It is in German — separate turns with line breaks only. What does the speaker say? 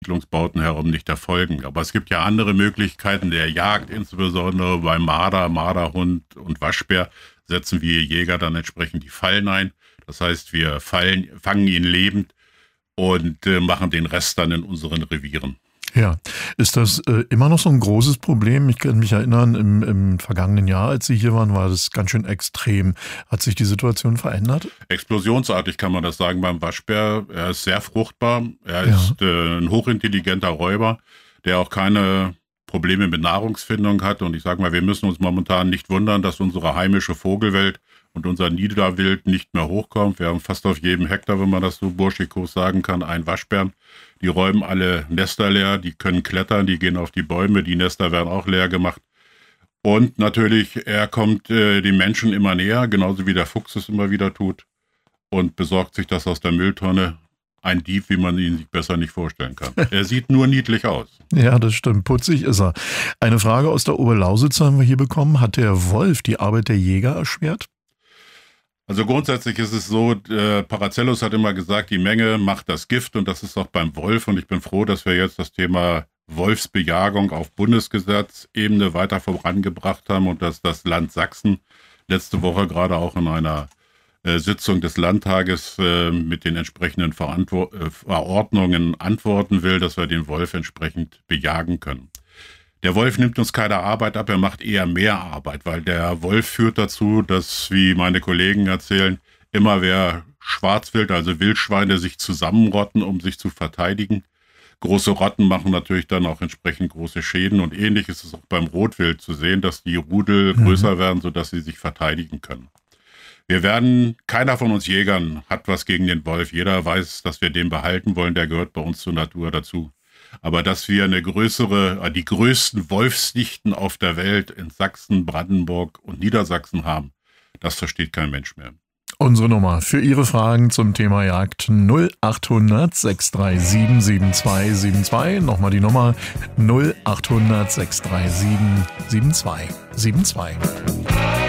Siedlungsbauten herum nicht erfolgen. Aber es gibt ja andere Möglichkeiten der Jagd, insbesondere bei Marder, Marderhund und Waschbär setzen wir Jäger dann entsprechend die Fallen ein. Das heißt, wir fangen ihn lebend und machen den Rest dann in unseren Revieren.
Ja, ist das immer noch so ein großes Problem? Ich kann mich erinnern, im vergangenen Jahr, als Sie hier waren, war das ganz schön extrem. Hat sich die Situation verändert?
Explosionsartig kann man das sagen beim Waschbär. Er ist sehr fruchtbar. Er ist ein hochintelligenter Räuber, der auch keine Probleme mit Nahrungsfindung hat. Und ich sage mal, wir müssen uns momentan nicht wundern, dass unsere heimische Vogelwelt und unser Niederwild nicht mehr hochkommt. Wir haben fast auf jedem Hektar, wenn man das so burschikos sagen kann, einen Waschbären. Die räumen alle Nester leer, die können klettern, die gehen auf die Bäume, die Nester werden auch leer gemacht. Und natürlich, er kommt den Menschen immer näher, genauso wie der Fuchs es immer wieder tut und besorgt sich das aus der Mülltonne. Ein Dieb, wie man ihn sich besser nicht vorstellen kann. Er sieht nur niedlich aus.
Ja, das stimmt. Putzig ist er. Eine Frage aus der Oberlausitz haben wir hier bekommen. Hat der Wolf die Arbeit der Jäger erschwert?
Also grundsätzlich ist es so, Paracelsus hat immer gesagt, die Menge macht das Gift und das ist auch beim Wolf und ich bin froh, dass wir jetzt das Thema Wolfsbejagung auf Bundesgesetzebene weiter vorangebracht haben und dass das Land Sachsen letzte Woche gerade auch in einer Sitzung des Landtages mit den entsprechenden Verordnungen antworten will, dass wir den Wolf entsprechend bejagen können. Der Wolf nimmt uns keine Arbeit ab, er macht eher mehr Arbeit, weil der Wolf führt dazu, dass, wie meine Kollegen erzählen, immer mehr Schwarzwild, also Wildschweine, sich zusammenrotten, um sich zu verteidigen. Große Rotten machen natürlich dann auch entsprechend große Schäden und ähnlich ist es auch beim Rotwild zu sehen, dass die Rudel größer werden, sodass sie sich verteidigen können. Keiner von uns Jägern hat was gegen den Wolf. Jeder weiß, dass wir den behalten wollen, der gehört bei uns zur Natur dazu. Aber dass wir die größten Wolfsdichten auf der Welt in Sachsen, Brandenburg und Niedersachsen haben, das versteht kein Mensch mehr.
Unsere Nummer für Ihre Fragen zum Thema Jagd 0800 637 7272. Nochmal die Nummer 0800 637 7272.